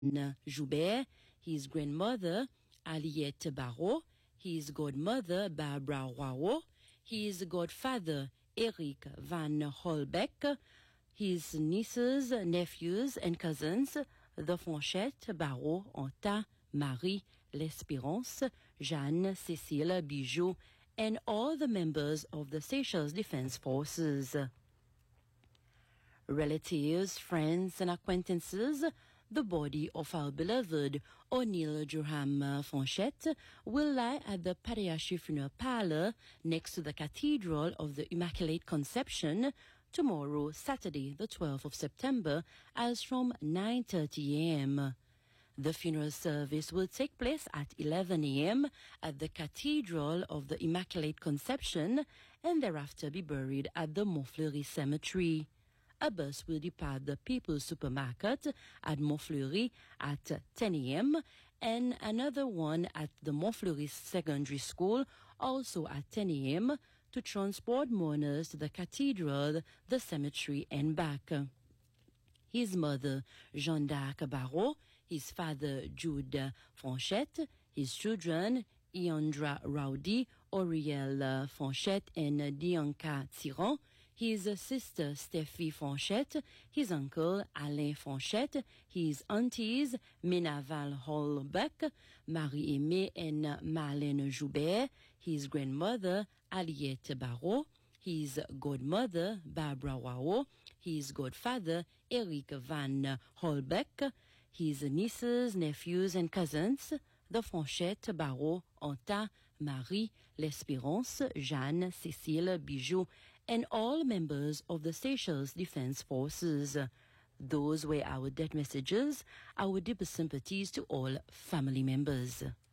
Joubert, his grandmother, Aliette Barrault, his godmother, Barbara Royot, his godfather, Eric Van Holbeck, his nieces, nephews, and cousins, the Fanchette, Barrault, Anta, Marie, L'Espérance, Jeanne, Cécile, Bijou, and all the members of the Seychelles Defense Forces. Relatives, friends, and acquaintances, the body of our beloved O'Neill Durham Fanchette will lie at the Pariachi Funeral Parlor next to the Cathedral of the Immaculate Conception tomorrow, Saturday, the 12th of September, as from 9:30 a.m. The funeral service will take place at 11 a.m. at the Cathedral of the Immaculate Conception and thereafter be buried at the Montfleury Cemetery. A bus will depart the People's Supermarket at Montfleury at 10 a.m. and another one at the Montfleury Secondary School also at 10 a.m. to transport mourners to the cathedral, the cemetery, and back. His mother, Jeanne d'Arc Barrault, his father, Jude Fanchette, his children, Iandra Rowdy, Auriel Fanchette, and Dianca Thiron, his sister, Steffi Fanchette, his uncle, Alain Fanchette, his aunties, Menaval Holbeck, Marie-Aimée and Marlène Joubert, his grandmother, Aliette Barrault, his godmother, Barbara Royot, his godfather, Eric Van Holbeck, his nieces, nephews, and cousins, the Fanchette, Barrault, Anta, Marie, L'Espérance, Jeanne, Cécile, Bijou, and all members of the Seychelles Defense Forces. Those were our death messages, our deepest sympathies to all family members.